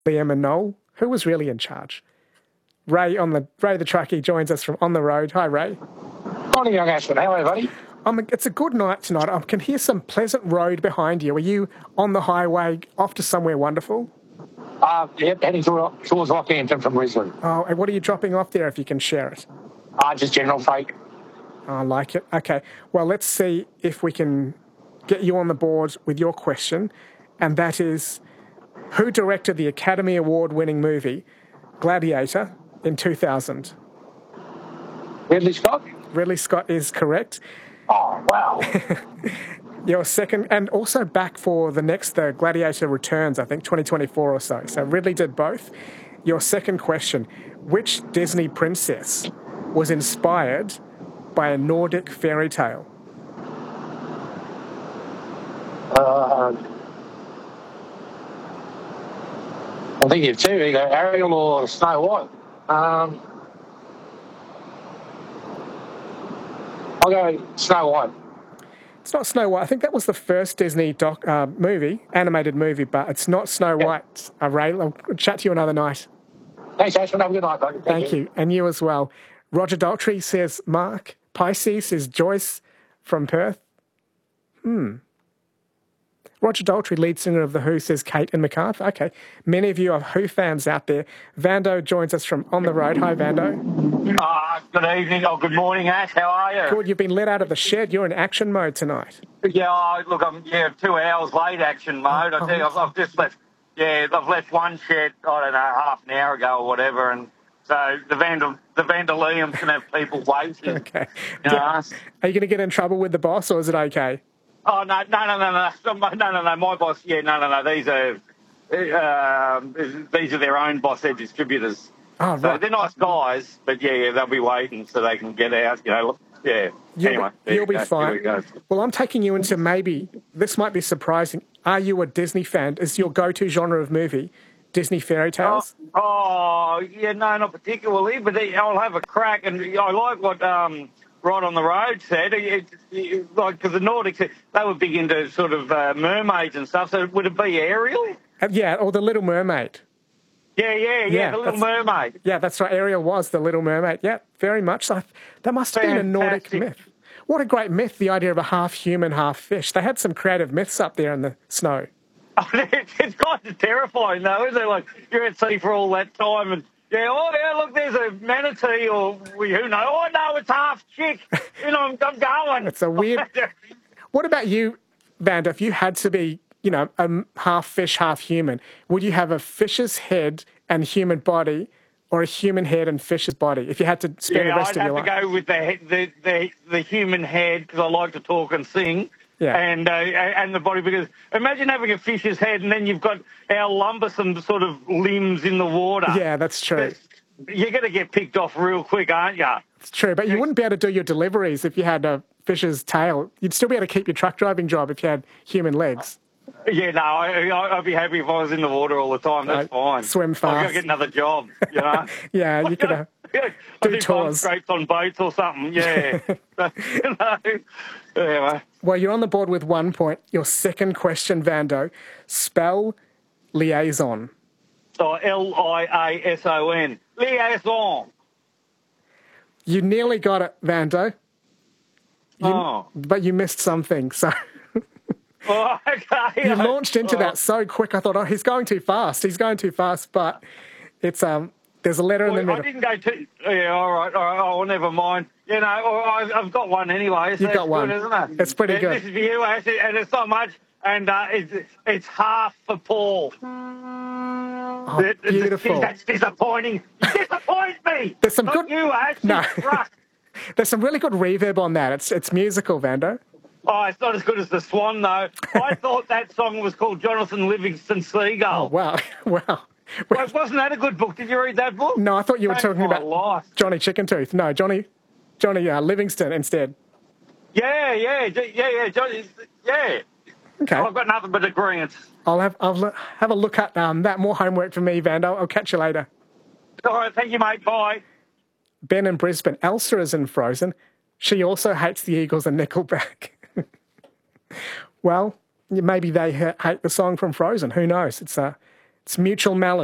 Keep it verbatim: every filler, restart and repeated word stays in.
Liam and Noel. Who was really in charge? Ray on the Ray the truckie joins us from On the Road. Hi, Ray. Morning, young Ashton. How are you, buddy? Um, it's a good night tonight. I can hear some pleasant road behind you. Are you on the highway off to somewhere wonderful? Uh, yep, heading towards Rockhampton from Brisbane. Oh, and what are you dropping off there if you can share it? Uh, just general freight. I like it. Okay. Well, let's see if we can get you on the board with your question. And that is, who directed the Academy Award-winning movie Gladiator in two thousand? Ridley Scott? Ridley Scott is correct. Oh, wow. Your second, and also back for the next, the Gladiator Returns, I think, twenty twenty-four or so. So Ridley did both. Your second question, which Disney princess was inspired by a Nordic fairy tale? Uh, I think you have two, either Ariel or Snow White. Um, I'll go Snow White. It's not Snow White. I think that was the first Disney doc uh, movie, animated movie, but it's not Snow Yeah. White. Uh, Ray, I'll chat to you another night. Thanks, Ashton. Have a good night, buddy. Thank, Thank you. And you as well. Roger Daltrey says Mark. Pisces is Joyce from Perth. Hmm. Roger Daltrey, lead singer of The Who, says Kate and MacArthur. Okay. Many of you are Who fans out there. Vando joins us from On the Road. Hi, Vando. Uh, good evening or good morning, Ash. How are you? Good. You've been let out of the shed. You're in action mode tonight. Yeah, I- look, I'm yeah two hours late action mode. I tell you, I've, I've just left. Yeah, I've left one shed. I don't know, half an hour ago or whatever, and so the vandal the vandaliums can have people waiting. Okay. You know? Are you going to get in trouble with the boss, or is it okay? Oh no, no, no, no, no, no, no, no, no. My boss. Yeah, no, no, no. These are. Um, these are their own boss, they're distributors. Oh, So right. they're nice guys, but yeah, yeah, they'll be waiting so they can get out. You know, yeah. You'll, anyway, there you'll you be go. Here fine. we go. Well, I'm taking you into maybe, this might be surprising. Are you a Disney fan? Is your go-to genre of movie Disney fairy tales? Oh, oh, yeah, no, not particularly, but I'll have a crack. And I like what um, Right on the Road said. It, it, like, because the Nordics, they were big into sort of uh, mermaids and stuff. So would it be Ariel? Uh, yeah, or The Little Mermaid. Yeah, yeah, yeah, Yeah, the Little that's- Mermaid. Yeah, that's right. Ariel was the Little Mermaid. Yeah, very much so. That must have been a Nordic Fantastic. myth. What a great myth, the idea of a half human, half fish. They had some creative myths up there in the snow. it's, it's kind of terrifying, though, isn't it? Like, you're at sea for all that time, and yeah, oh yeah, look, there's a manatee, or we who know? Oh no, it's half chick. You know, I'm, I'm going. It's a weird. What about you, Vanda? If you had to be, you know, a m- half fish, half human, would you have a fish's head and human body, or a human head and fish's body? If you had to spend Yeah, the rest I'd of have your to life. go with the he- the the, the human head because I like to talk and sing. Yeah. And uh, and the body, because imagine having a fish's head and then you've got our lumbersome sort of limbs in the water. Yeah, that's true. You're going to get picked off real quick, aren't you? It's true, but you wouldn't be able to do your deliveries if you had a fish's tail. You'd still be able to keep your truck driving job if you had human legs. Yeah, no, I, I- I'd be happy if I was in the water all the time. That's Right. fine. Swim I've got fast. to get another job, you know? Yeah, you could. Uh, Yeah, do I do tours. scrapes on boats or something, yeah. you know? Anyway. well, you're on the board with one point. Your second question, Vando. Spell liaison. So L I A S O N. Liaison. You nearly got it, Vando, you, Oh. but you missed something. So Oh, okay. you launched into Oh. that so quick. I thought, oh, he's going too fast. He's going too fast. But it's um, there's a letter in the Well, I middle. didn't go too... Yeah, all right, all right. Oh, never mind. You know, I- I've got one anyway. So You've got it's one. Good, isn't it? It's pretty Yeah, good. This is for you, Ash, and it's not much. And uh, it's, it's half for Paul. Oh, It- it- beautiful. That's disappointing. You disappoint me. There's some Not good- you, Ash. No. You truck. There's some really good reverb on that. It's it's musical, Vando. Oh, it's not as good as the Swan, though. I thought that song was called Jonathan Livingston Oh, Seagull. wow. Wow. Well, wasn't that a good book? Did you read that book? No, I thought you were Saved talking my about life. Johnny Chicken Tooth. No, Johnny Johnny uh, Livingston instead. Yeah, yeah, j- yeah, yeah, Johnny, yeah. Okay. I've got nothing but agreements. I'll have I'll lo- have a look at um, that. More homework for me, Vando. I'll catch you later. All right, thank you, mate. Bye. Ben in Brisbane. Elsa is in Frozen. She also hates the Eagles and Nickelback. Well, maybe they ha- hate the song from Frozen. Who knows? It's a it's mutual malice.